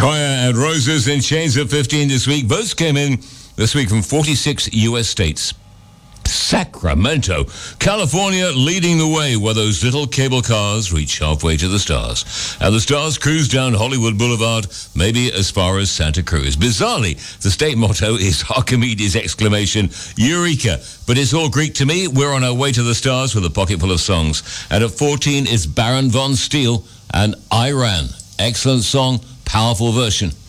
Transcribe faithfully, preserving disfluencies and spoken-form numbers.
Toya and Roses in Chains of fifteen this week. Votes came in this week from forty-six U S states. Sacramento, California leading the way where those little cable cars reach halfway to the stars. And the stars cruise down Hollywood Boulevard, maybe as far as Santa Cruz. Bizarrely, the state motto is Archimedes' exclamation, Eureka. But it's all Greek to me. We're on our way to the stars with a pocket full of songs. And at fourteen is Baron von Steele and Iran. Excellent song, powerful version.